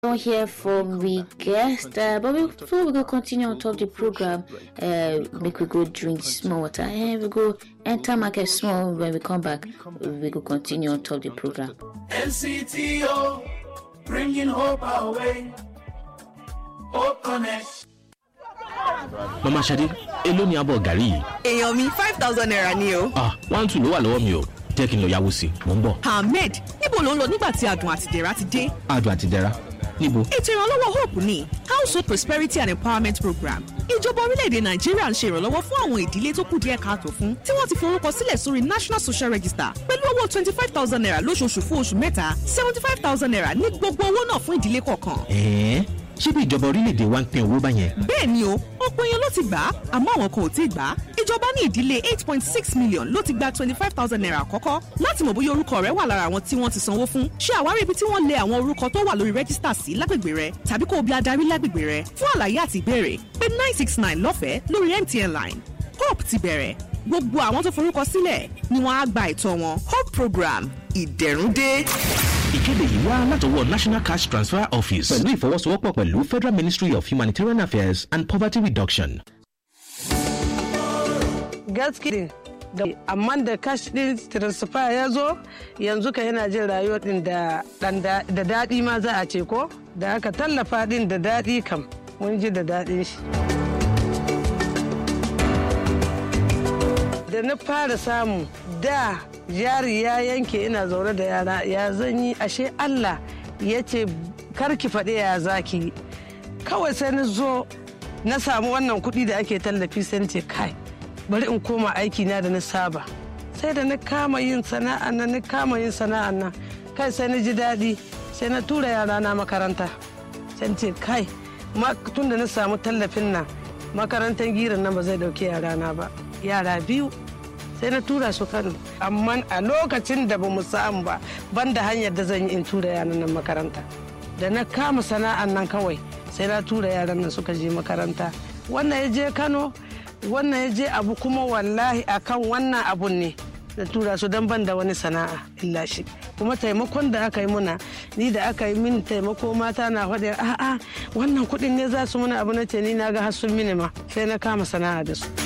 Don't hear from we guest, but before we go continue on top of the program, make we go drink small water and we go enter market small. When we come back, we go continue on top of the program. NCTO, bringing hope our way. Hope Connect. Mama Shadi, èló ni abo gari. Èyàn mi 5,000 naira ni o. 1-2 ló wà lọ́wọ́ mi o. Jẹ́ kí n lọ yáwó sí, mo ń bọ̀. Ahmed, níbo ló ń lọ nígbà tí Adùn àti Dẹ̀ra ti dé? Adùn àti Dẹ̀ra. Níbo? Ètò ìrànlọ́wọ́ Hope ni Household Prosperity and Empowerment Program. Ìjọba orílẹ̀-èdè Nàìjíríà ń ṣe ìrànlọ́wọ́ fún àwọn ìdílé tó kù díẹ̀ káàtó fún tí wọ́n ti forúkọ sílẹ̀ sórí National Social Register pẹ̀lú owó 25,000 naira lóṣooṣù fún oṣù mẹ́ta, 75,000 naira ní gbogbo owó náà fún ìdílé kọ̀ọ̀kan. Ṣé bí ìjọba orílẹ̀-èdè wa ń pín owó báyẹn? Bẹ́ẹ̀ ni o, ọ̀pọ̀ èèyàn ló ti gbà á, àmọ́ àwọn kan ò tí ì gbà á. Ìjọba ní ìdílé 8.6 million ló ti gba 25,000 naira àkọ́kọ́. Láti mọ̀ bóyá orúkọ rẹ wà lára àwọn tí wọ́n ti sanwó fún, ṣe àwárí ibi tí wọ́n lẹ̀ àwọn orúkọ tó wà lórí rẹ́gísítà sí lágbègbè rẹ tàbí kó o bi adarí lágbègbè rẹ. Fún àlàyé àti ìbéèrè, pé 969 lọ́fẹ̀ẹ́ lórí MTN line. Hope ti bẹ̀rẹ̀. Gbogbo àwọn tó forúkọ sílẹ̀ ni wọ́n á gba ẹ̀tọ́ wọn. Hope Program ìdẹ̀rùn dé. Ìkéde yìí wá látọwọ́ National Cash Transfer Office pẹ̀lú ìfọwọ́sowọ́pọ̀ pẹ̀lú Federal Ministry of Humanitarian Affairs and Poverty Reduction. Gaskiya amma da cash din transfer ya zo yanzu ka yana jin rayuwa din da daɗi ma za a ce ko da aka tallafa din da daɗi kam mun ji da daɗin shi. Da na fara samu da jari ya yanke ina zaune da yara ya zanyi ashe Allah ya ce karki faɗi ya zaki kawai sai na zo na samu wannan kuɗi da ake tallafi sai ce kai bari in koma aiki na da na saba sai da na kama yin sana'an nan kai sai na ji daɗi sai na tura yara na makaranta sai ce kai tun da na samu tallafin nan makarantar giran nan ba zai dauke yara na ba yara biyu sai na tura su Kano amma a lokacin da ba mu samu ba banda hanyar da zan yi in tura yaran nan makaranta da na kama sana'an nan kawai sai na tura yaran nan suka je makaranta wannan ya je Kano wannan ya je abu kuma wallahi akan wannan abun ne na tura su don ban da wani sana'a illa shi kuma taimakon da aka yi muna ni da aka yi min taimako mata na faɗi a'a wannan kuɗin ne za su muna abu na ce ni na ga har sun mini ma sai na kama sana'a da su.